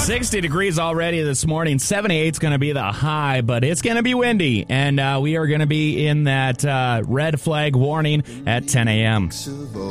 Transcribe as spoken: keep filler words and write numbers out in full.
sixty degrees already this morning. seventy-eight is going to be the high, but it's going to be windy. And uh, we are going to be in that uh, red flag warning at ten a.m.